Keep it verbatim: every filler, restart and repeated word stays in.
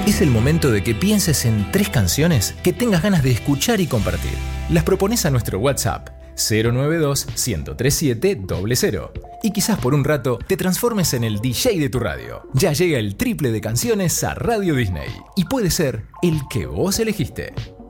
Es el momento de que pienses en tres canciones que tengas ganas de escuchar y compartir. Las propones a nuestro WhatsApp cero nueve dos, uno cero tres siete, cero cero y quizás por un rato te transformes en el D J de tu radio. Ya llega el triple de canciones a Radio Disney y puede ser el que vos elegiste.